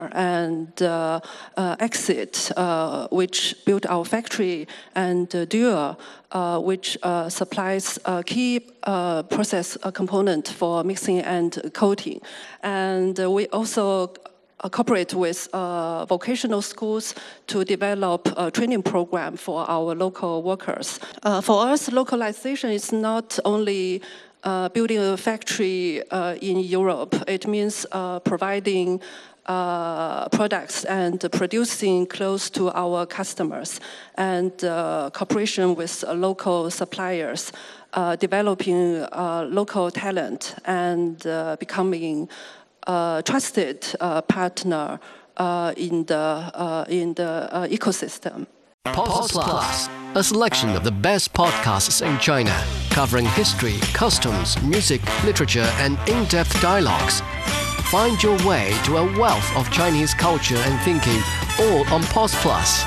and Exit, which built our factory, and Dürr, which supplies a key process component for mixing and coating. And we also cooperate with vocational schools to develop a training program for our local workers. For us, localization is not only building a factory in Europe. It means providing products and producing close to our customers, and cooperation with local suppliers, developing local talent, and becoming a trusted partner in the ecosystem. Pause Plus, a selection of the best podcasts in China, covering history, customs, music, literature, and in-depth dialogues. Find your way to a wealth of Chinese culture and thinking, all on Pause Plus.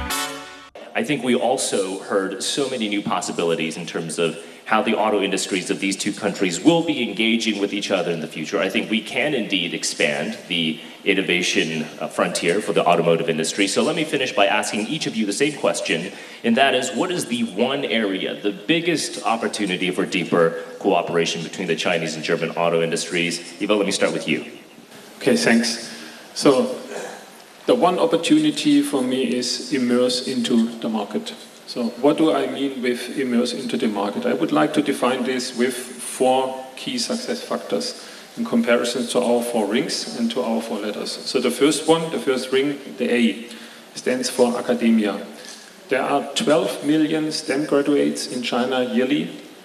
I think we also heard so many new possibilities in terms of how the auto industries of these two countries will be engaging with each other in the future. I think we can indeed expand the innovation frontier for the automotive industry. So let me finish by asking each of you the same question, and that is, what is the one area, the biggest opportunity for deeper cooperation between the Chinese and German auto industries? Ivo, let me start with you. Okay, thanks. So the one opportunity for me is immerse into the market. So what do I mean with immerse into the market? I would like to define this with 4 key success factors in comparison to our 4 rings and to our 4 letters. So the first ring, the A, stands for academia. There are 12 million STEM graduates in China yearly.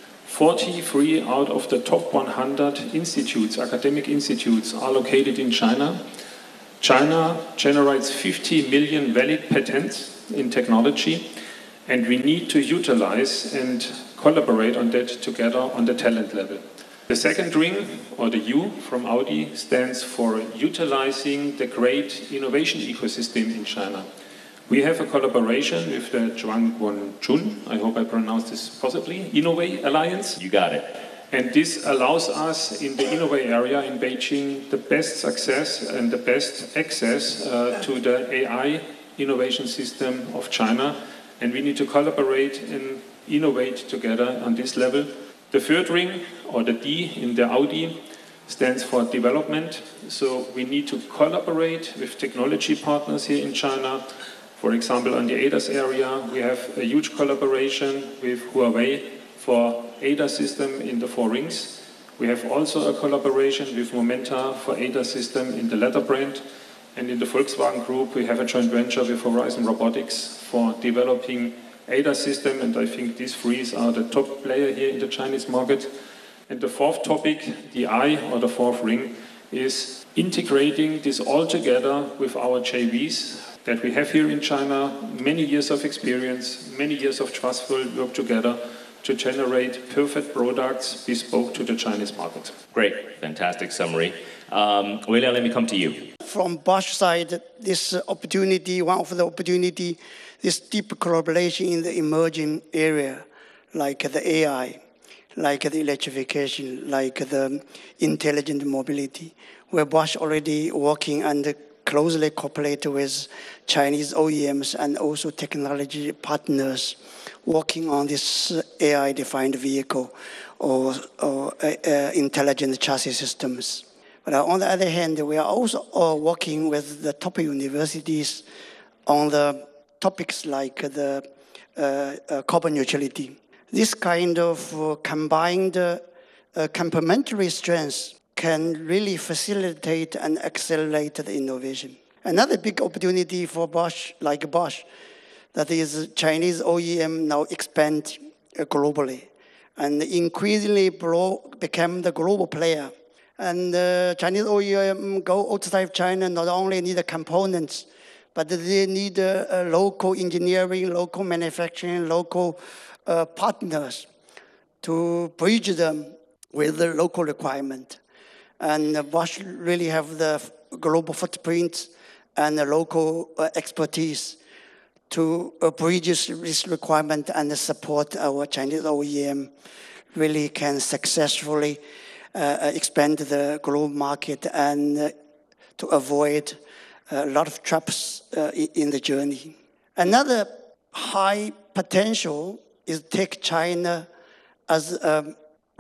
43 out of the top 100 institutes, academic institutes, are located in China. China generates 50 million valid patents in technology, and we need to utilize and collaborate on that together on the talent level. The second ring, or the U from Audi, stands for utilizing the great innovation ecosystem in China. We have a collaboration with the Zhuangguanchun, I hope I pronounced this possibly, Innovate Alliance. You got it. And this allows us in the Innovate area in Beijing the best success and the best access to the AI innovation system of China. And we need to collaborate and innovate together on this level. The third ring, or the D in the Audi, stands for development. So we need to collaborate with technology partners here in China. For example, on the ADAS area, we have a huge collaboration with Huawei for ADAS system in the 4 rings. We have also a collaboration with Momenta for ADAS system in the leather brand. And in the Volkswagen Group, we have a joint venture with Horizon Robotics for developing ADAS system, and I think these 3 are the top player here in the Chinese market. And the 4th topic, the I, or the 4th ring, is integrating this all together with our JVs that we have here in China, many years of experience, many years of trustful work together to generate perfect products bespoke to the Chinese market. Great, fantastic summary. Weiliang, let me come to you. From Bosch side, this opportunity, one of the opportunity, this deep collaboration in the emerging area, like the AI, like the electrification, like the intelligent mobility, where Bosch already working and closely cooperate with Chinese OEMs and also technology partners working on this AI-defined vehicle or intelligent chassis systems. But on the other hand, we are also working with the top universities on the topics like the carbon neutrality. This kind of combined complementary strengths can really facilitate and accelerate the innovation. Another big opportunity for Bosch, like Bosch, that is Chinese OEM now expand globally and increasingly become the global player. And Chinese OEM go outside China not only need the components, but they need local engineering, local manufacturing, local partners to bridge them with the local requirement. And Bosch really have the global footprint and the local expertise to bridge this requirement and support our Chinese OEM really can successfully expand the global market and to avoid a lot of traps in the journey. Another high potential is take China as a